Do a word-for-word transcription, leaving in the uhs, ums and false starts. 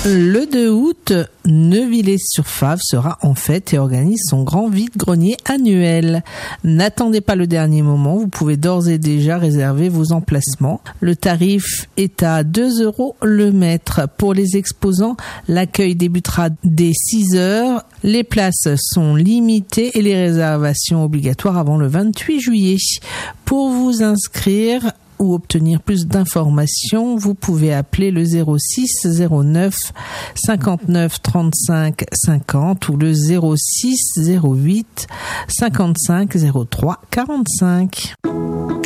Le deux août, Neuvillers-sur-Fave sera en fête et organise son grand vide-grenier annuel. N'attendez pas le dernier moment, vous pouvez d'ores et déjà réserver vos emplacements. Le tarif est à deux euros le mètre. Pour les exposants, l'accueil débutera dès six heures. Les places sont limitées et les réservations obligatoires avant le vingt-huit juillet. Pour vous inscrire ou obtenir plus d'informations, vous pouvez appeler le zéro six zéro neuf cinquante-neuf trente-cinq cinquante ou le zéro six zéro huit cinquante-cinq zéro trois quarante-cinq.